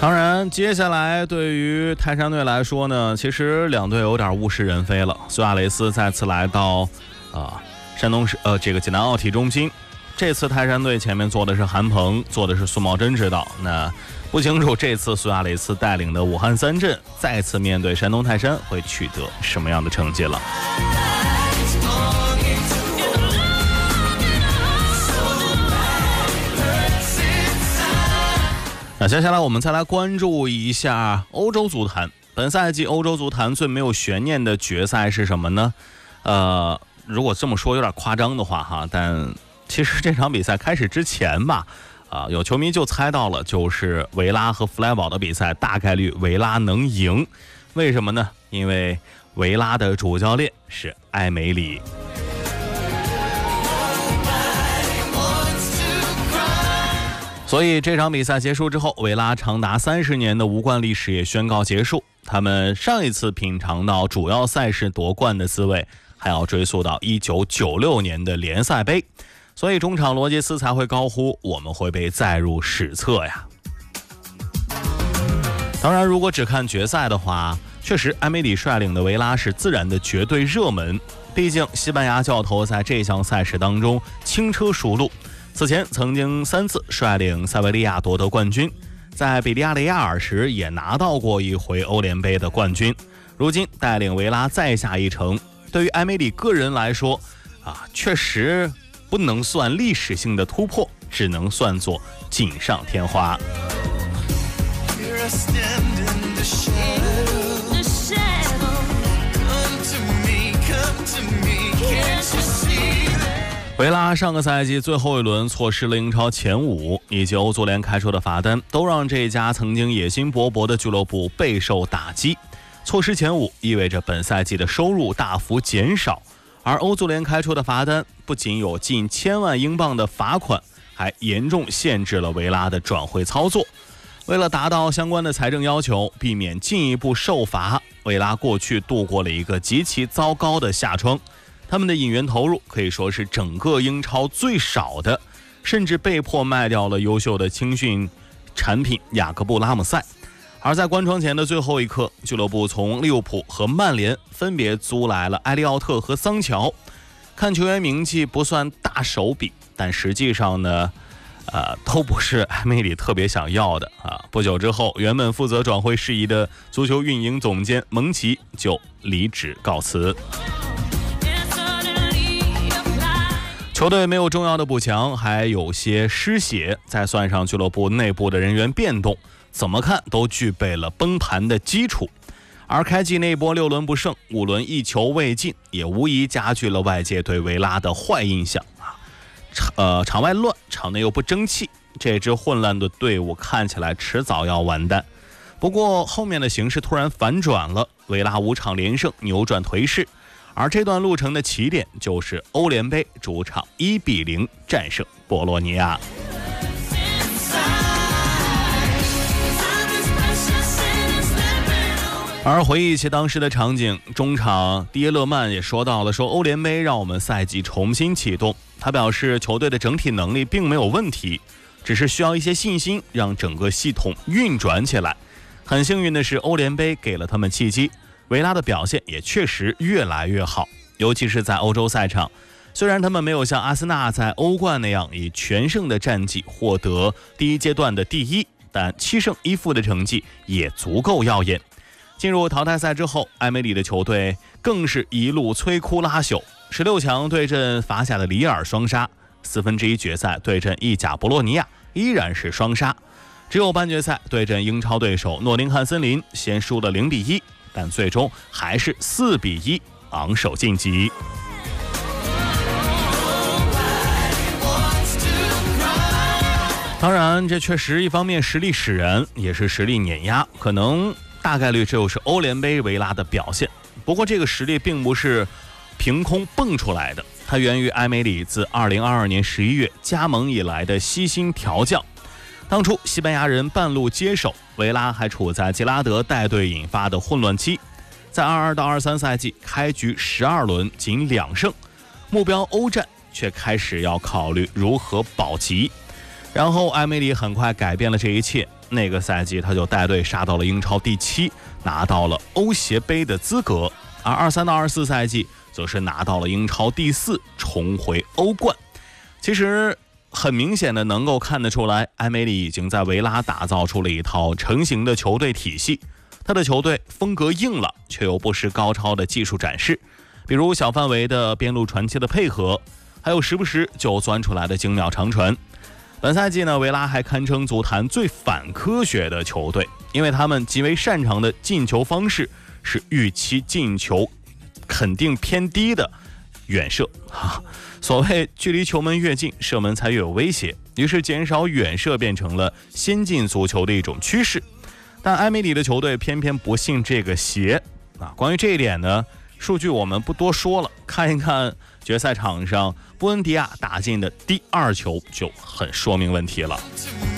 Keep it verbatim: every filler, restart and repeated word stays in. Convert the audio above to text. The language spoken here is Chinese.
当然，接下来对于泰山队来说呢，其实两队有点物是人非了。苏亚雷斯再次来到啊山东市呃这个济南奥体中心，这次泰山队前面坐的是韩鹏，坐的是苏茂贞指导。那不清楚这次苏亚雷斯带领的武汉三镇再次面对山东泰山会取得什么样的成绩了。那接下来我们再来关注一下欧洲足坛。本赛季欧洲足坛最没有悬念的决赛是什么呢？呃，如果这么说有点夸张的话哈，但其实这场比赛开始之前吧，啊、呃，有球迷就猜到了，就是维拉和弗莱堡的比赛大概率维拉能赢。为什么呢？因为维拉的主教练是埃梅里。所以这场比赛结束之后，维拉长达三十年的无冠历史也宣告结束。他们上一次品尝到主要赛事夺冠的滋味，还要追溯到一九九六年的联赛杯。所以中场罗杰斯才会高呼：“我们会被载入史册呀！”当然，如果只看决赛的话，确实埃梅里率领的维拉是自然的绝对热门。毕竟西班牙教头在这项赛事当中轻车熟路。此前曾经三次率领塞维利亚夺得冠军，在比利亚雷亚尔时也拿到过一回欧联杯的冠军。如今带领维拉再下一城，对于埃梅里个人来说啊，确实不能算历史性的突破，只能算作锦上添花。维拉上个赛季最后一轮错失了英超前五，以及欧足联开出的罚单，都让这家曾经野心勃勃的俱乐部备受打击。错失前五意味着本赛季的收入大幅减少，而欧足联开出的罚单不仅有近千万英镑的罚款，还严重限制了维拉的转会操作。为了达到相关的财政要求，避免进一步受罚，维拉过去度过了一个极其糟糕的夏窗。他们的引援投入可以说是整个英超最少的，甚至被迫卖掉了优秀的青训产品雅各布拉姆塞。而在关窗前的最后一刻，俱乐部从利物浦和曼联分别租来了埃利奥特和桑乔。看球员名气不算大手笔，但实际上呢呃，都不是埃梅里特别想要的啊。不久之后，原本负责转会事宜的足球运营总监蒙奇就离职告辞。球队没有重要的补强，还有些失血，再算上俱乐部内部的人员变动，怎么看都具备了崩盘的基础。而开季那波六轮不胜，五轮一球未进，也无疑加剧了外界对维拉的坏印象啊。呃，场外乱，场内又不争气，这支混乱的队伍看起来迟早要完蛋。不过后面的形势突然反转了，维拉五场连胜，扭转颓势。而这段路程的起点就是欧联杯主场一比零战胜博洛尼亚。而回忆起当时的场景，中场迪耶勒曼也说到了，说欧联杯让我们赛季重新启动。他表示球队的整体能力并没有问题，只是需要一些信心，让整个系统运转起来。很幸运的是，欧联杯给了他们契机。维拉的表现也确实越来越好，尤其是在欧洲赛场。虽然他们没有像阿森纳在欧冠那样以全胜的战绩获得第一阶段的第一，但七胜一负的成绩也足够耀眼。进入淘汰赛之后，埃梅里的球队更是一路摧枯拉朽，十六强对阵法甲的里尔双杀，四分之一决赛对阵意甲博洛尼亚依然是双杀，只有半决赛对阵英超对手诺丁汉森林先输了零比一，但最终还是四比一昂首晋级。当然，这确实一方面实力使然，也是实力碾压，可能大概率这就是欧联杯维拉的表现。不过这个实力并不是凭空蹦出来的，它源于埃梅里自二零二二年十一月加盟以来的悉心调教。当初西班牙人半路接手，维拉还处在吉拉德带队引发的混乱期。在二二到二三赛季开局十二轮仅两胜，目标欧战却开始要考虑如何保级。 然后埃梅里很快改变了这一切，那个赛季他就带队杀到了英超第七，拿到了欧协杯的资格，而二三到二四赛季则是拿到了英超第四，重回欧冠。其实很明显的能够看得出来，埃梅里已经在维拉打造出了一套成型的球队体系。他的球队风格硬朗，却又不失高超的技术展示，比如小范围的边路传切的配合，还有时不时就钻出来的精妙长传。本赛季呢，维拉还堪称足坛最反科学的球队，因为他们极为擅长的进球方式是预期进球肯定偏低的远射。所谓距离球门越近，射门才越有威胁，于是减少远射变成了先进足球的一种趋势。但埃梅里的球队偏偏不信这个邪啊！关于这一点呢，数据我们不多说了，看一看决赛场上布恩迪亚打进的第二球就很说明问题了。